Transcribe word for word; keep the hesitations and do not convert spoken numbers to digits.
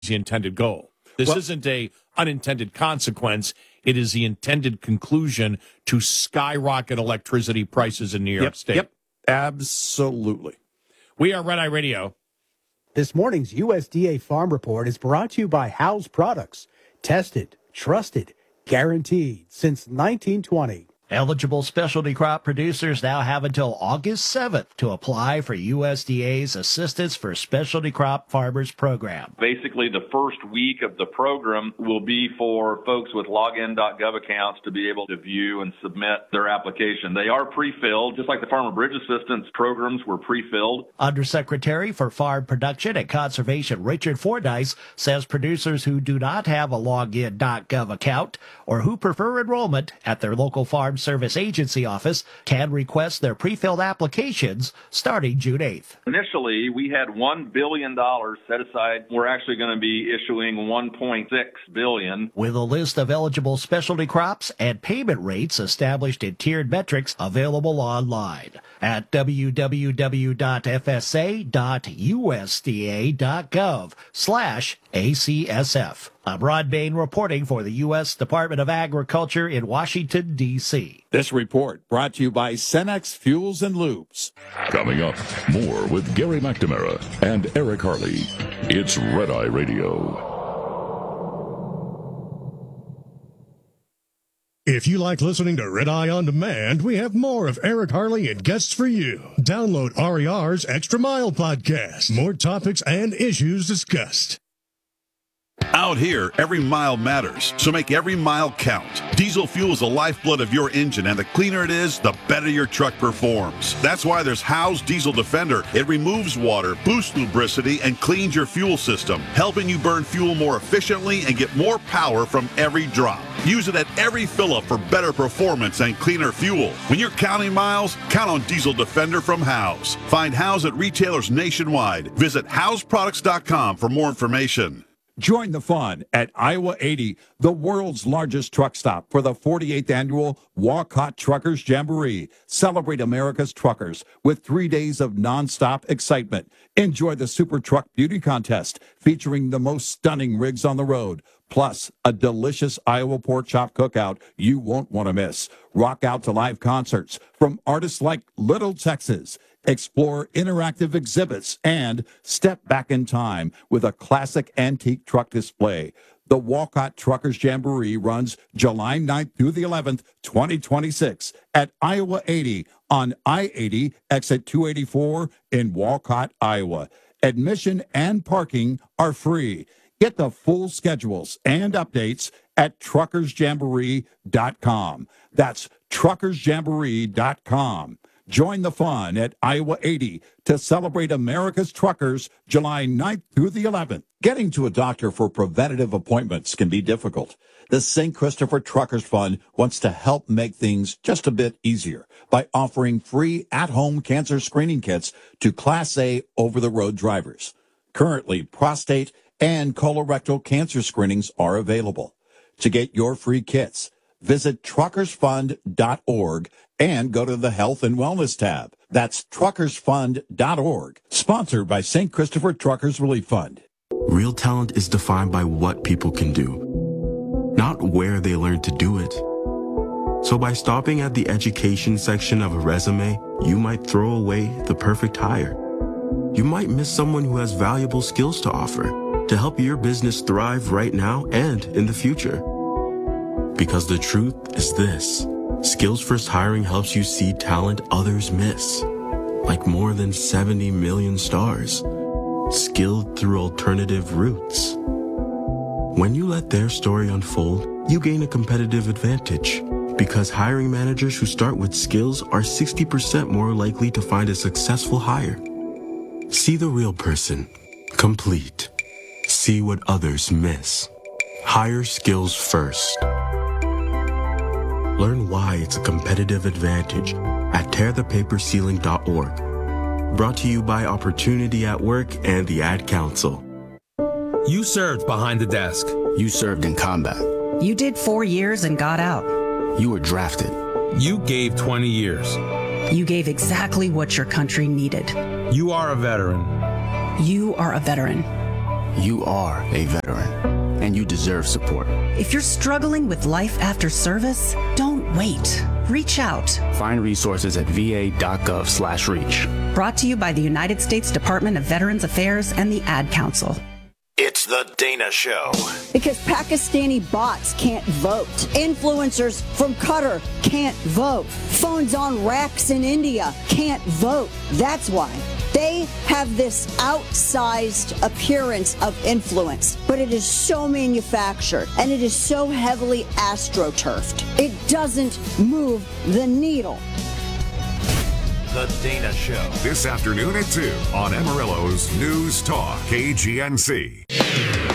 the intended goal. This well, isn't a unintended consequence. It is the intended conclusion to skyrocket electricity prices in New York yep, State. Yep, absolutely. We are Red Eye Radio. This morning's U S D A Farm Report is brought to you by House Products. Tested, trusted, guaranteed since nineteen twenty. Eligible specialty crop producers now have until August seventh to apply for U S D A's Assistance for Specialty Crop Farmers program. Basically, the first week of the program will be for folks with login dot gov accounts to be able to view and submit their application. They are pre-filled, just like the Farmer Bridge Assistance programs were pre-filled. Undersecretary for Farm Production and Conservation Richard Fordyce says producers who do not have a login dot gov account or who prefer enrollment at their local farm service agency office can request their pre-filled applications starting June eighth. Initially, we had one billion dollars set aside. We're actually going to be issuing one point six billion dollars. With a list of eligible specialty crops and payment rates established in tiered metrics available online at w w w dot f s a dot u s d a dot gov slash A C S F. I'm Rod Bain reporting for the U S Department of Agriculture in Washington, D C This report brought to you by Cenex Fuels and Lubes. Coming up, more with Gary McNamara and Eric Harley. It's Red Eye Radio. If you like listening to Red Eye On Demand, we have more of Eric Harley and guests for you. Download R E R's Extra Mile podcast. More topics and issues discussed. Out here, every mile matters, so make every mile count. Diesel fuel is the lifeblood of your engine, and the cleaner it is, the better your truck performs. That's why there's Howe's Diesel Defender. It removes water, boosts lubricity, and cleans your fuel system, helping you burn fuel more efficiently and get more power from every drop. Use it at every fill-up for better performance and cleaner fuel. When you're counting miles, count on Diesel Defender from Howe's. Find Howe's at retailers nationwide. Visit Howes Products dot com for more information. Join the fun at Iowa eighty, the world's largest truck stop, for the forty-eighth annual Walcott Truckers Jamboree. Celebrate America's truckers with three days of nonstop excitement. Enjoy the Super Truck Beauty Contest featuring the most stunning rigs on the road, plus a delicious Iowa pork chop cookout you won't want to miss. Rock out to live concerts from artists like Little Texas. Explore interactive exhibits and step back in time with a classic antique truck display. The Walcott Truckers Jamboree runs July ninth through the eleventh, twenty twenty-six at Iowa eighty on I eighty, exit two eighty-four in Walcott, Iowa. Admission and parking are free. Get the full schedules and updates at truckers jamboree dot com. That's truckers jamboree dot com. Join the fun at Iowa eighty to celebrate America's truckers July ninth through the eleventh. Getting to a doctor for preventative appointments can be difficult. The Saint Christopher Truckers Fund wants to help make things just a bit easier by offering free at-home cancer screening kits to Class A over-the-road drivers. Currently, prostate and colorectal cancer screenings are available. To get your free kits, visit truckers fund dot org and go to the Health and Wellness tab. That's truckers fund dot org. Sponsored by Saint Christopher Truckers Relief Fund. Real talent is defined by what people can do, not where they learn to do it. So by stopping at the education section of a resume, you might throw away the perfect hire. You might miss someone who has valuable skills to offer to help your business thrive right now and in the future. Because the truth is this. Skills First Hiring helps you see talent others miss, like more than seventy million stars, skilled through alternative routes. When you let their story unfold, you gain a competitive advantage, because hiring managers who start with skills are sixty percent more likely to find a successful hire. See the real person, complete. See what others miss. Hire skills first. Learn why it's a competitive advantage at tear the paper ceiling dot org. Brought to you by Opportunity at Work and the Ad Council. You served behind the desk. You served in combat. You did four years and got out. You were drafted. You gave twenty years. You gave exactly what your country needed. You are a veteran. You are a veteran. You are a veteran, and you deserve support. If you're struggling with life after service, don't wait. Reach out. Find resources at va.gov slash reach. Brought to you by the United States Department of Veterans Affairs and the Ad Council. It's the Dana Show. Because Pakistani bots can't vote. Influencers from Qatar can't vote. Phones on racks in India can't vote. That's why. They have this outsized appearance of influence, but it is so manufactured and it is so heavily astroturfed. It doesn't move the needle. The Dana Show. This afternoon at two on Amarillo's News Talk K G N C.